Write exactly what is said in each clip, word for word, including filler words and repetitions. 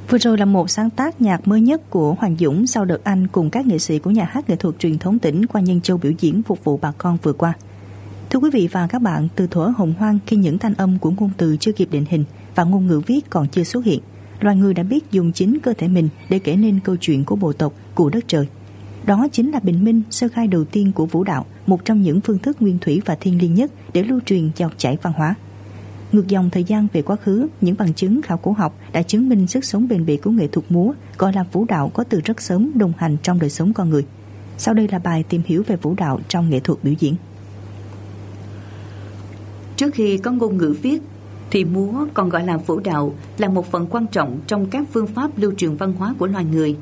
Vừa rồi là một sáng tác nhạc mới nhất của Hoàng Dũng sau đợt anh cùng các nghệ sĩ của nhà hát nghệ thuật truyền thống tỉnh qua Nhân Châu biểu diễn phục vụ bà con vừa qua. Thưa quý vị và các bạn, từ thuở hồng hoang khi những thanh âm của ngôn từ chưa kịp định hình và ngôn ngữ viết còn chưa xuất hiện, loài người đã biết dùng chính cơ thể mình để kể nên câu chuyện của bộ tộc, của đất trời. Đó chính là bình minh sơ khai đầu tiên của vũ đạo, một trong những phương thức nguyên thủy và thiêng liêng nhất để lưu truyền dòng chảy văn hóa. Ngược dòng thời gian về quá khứ, những bằng chứng khảo cổ học đã chứng minh sức sống bền bỉ của nghệ thuật múa, gọi là vũ đạo có từ rất sớm đồng hành trong đời sống con người. Sau đây là bài tìm hiểu về vũ đạo trong nghệ thuật biểu diễn. Trước khi có ngôn ngữ viết, thì múa còn gọi là vũ đạo là một phần quan trọng trong các phương pháp lưu truyền văn hóa của loài người.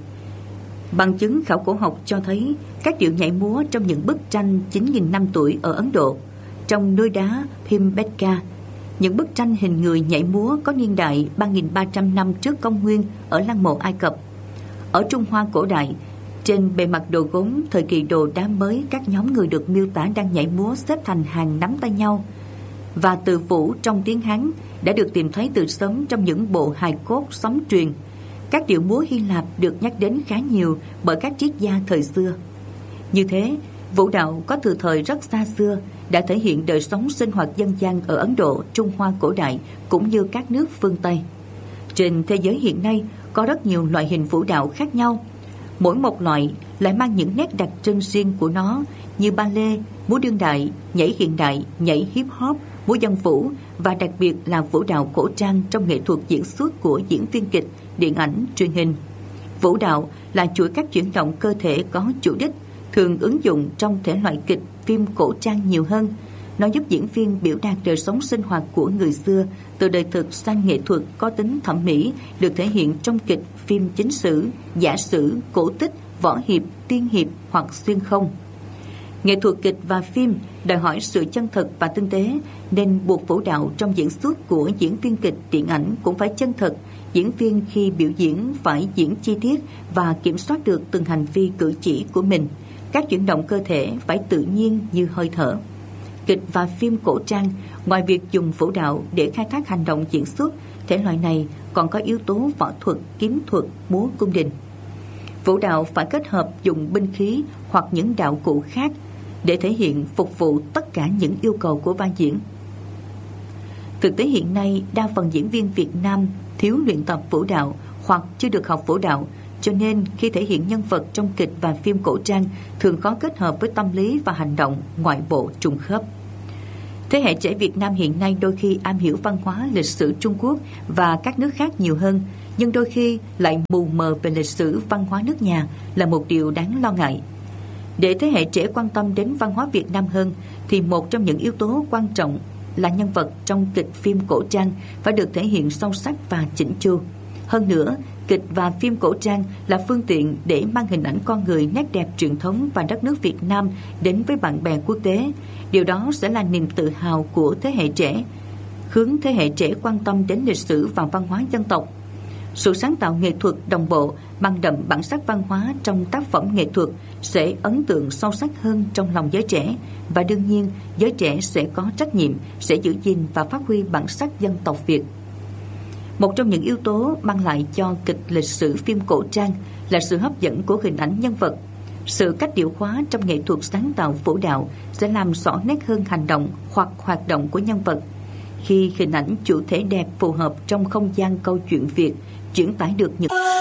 Bằng chứng khảo cổ học cho thấy các điệu nhảy múa trong những bức tranh chín nghìn năm tuổi ở Ấn Độ, trong núi đá Bhimbetka. Những bức tranh hình người nhảy múa có niên đại ba nghìn ba trăm năm trước công nguyên ở lăng mộ Ai Cập. Ở Trung Hoa cổ đại, trên bề mặt đồ gốm thời kỳ đồ đá mới, các nhóm người được miêu tả đang nhảy múa xếp thành hàng nắm tay nhau. Và từ vũ trong tiếng Hán đã được tìm thấy từ sớm trong những bộ hài cốt sóng truyền. Các điệu múa Hy Lạp được nhắc đến khá nhiều bởi các triết gia thời xưa. Như thế, vũ đạo có từ thời rất xa xưa đã thể hiện đời sống sinh hoạt dân gian ở Ấn Độ, Trung Hoa cổ đại cũng như các nước phương Tây. Trên thế giới hiện nay có rất nhiều loại hình vũ đạo khác nhau. Mỗi một loại lại mang những nét đặc trưng riêng của nó, như ballet, múa đương đại, nhảy hiện đại, nhảy hip hop, múa dân vũ và đặc biệt là vũ đạo cổ trang trong nghệ thuật diễn xuất của diễn viên kịch, điện ảnh, truyền hình. Vũ đạo là chuỗi các chuyển động cơ thể có chủ đích, thường ứng dụng trong thể loại kịch, phim cổ trang nhiều hơn. Nó giúp diễn viên biểu đạt đời sống sinh hoạt của người xưa từ đời thực sang nghệ thuật có tính thẩm mỹ, được thể hiện trong kịch, phim chính sử, giả sử, cổ tích, võ hiệp, tiên hiệp hoặc xuyên không. Nghệ thuật kịch và phim đòi hỏi sự chân thực và tinh tế, nên buộc vũ đạo trong diễn xuất của diễn viên kịch, điện ảnh cũng phải chân thực. Diễn viên khi biểu diễn phải diễn chi tiết và kiểm soát được từng hành vi cử chỉ của mình. Các chuyển động cơ thể phải tự nhiên như hơi thở. Kịch và phim cổ trang, ngoài việc dùng vũ đạo để khai thác hành động diễn xuất, thể loại này còn có yếu tố võ thuật, kiếm thuật, múa cung đình. Vũ đạo phải kết hợp dùng binh khí hoặc những đạo cụ khác để thể hiện phục vụ tất cả những yêu cầu của vai diễn. Thực tế hiện nay, đa phần diễn viên Việt Nam thiếu luyện tập vũ đạo hoặc chưa được học vũ đạo, cho nên khi thể hiện nhân vật trong kịch và phim cổ trang thường khó kết hợp với tâm lý và hành động ngoại bộ trùng khớp. Thế hệ trẻ Việt Nam hiện nay đôi khi am hiểu văn hóa, lịch sử Trung Quốc và các nước khác nhiều hơn, nhưng đôi khi lại mù mờ về lịch sử văn hóa nước nhà là một điều đáng lo ngại. Để thế hệ trẻ quan tâm đến văn hóa Việt Nam hơn, thì một trong những yếu tố quan trọng là nhân vật trong kịch, phim cổ trang phải được thể hiện sâu sắc và chỉnh chu. Hơn nữa, kịch và phim cổ trang là phương tiện để mang hình ảnh con người nét đẹp truyền thống và đất nước Việt Nam đến với bạn bè quốc tế. Điều đó sẽ là niềm tự hào của thế hệ trẻ, hướng thế hệ trẻ quan tâm đến lịch sử và văn hóa dân tộc. Sự sáng tạo nghệ thuật đồng bộ, mang đậm bản sắc văn hóa trong tác phẩm nghệ thuật sẽ ấn tượng sâu sắc hơn trong lòng giới trẻ, và đương nhiên giới trẻ sẽ có trách nhiệm sẽ giữ gìn và phát huy bản sắc dân tộc Việt. Một trong những yếu tố mang lại cho kịch, lịch sử, phim cổ trang là sự hấp dẫn của hình ảnh nhân vật. Sự cách điệu hóa trong nghệ thuật sáng tạo vũ đạo sẽ làm rõ nét hơn hành động hoặc hoạt động của nhân vật. Khi hình ảnh chủ thể đẹp phù hợp trong không gian câu chuyện Việt, chuyển tải được những